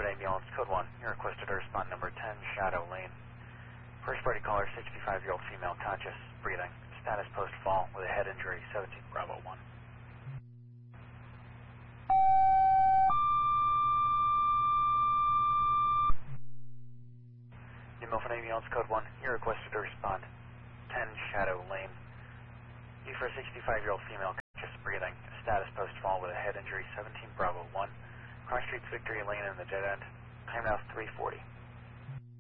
ambulance, code 1. You're requested to respond number 10, Shadow Lane. First party caller, 65-year-old female, conscious, breathing. Status post-fall with a head injury, 17 Bravo 1. New Milford ambulance, code 1. You're requested to respond 10, Shadow Lane. You for a 65-year-old female, conscious, breathing. Status post-fall with a head injury, 17 Bravo 1. Cross Streets Victory Lane in the dead end. Time now is 3:40.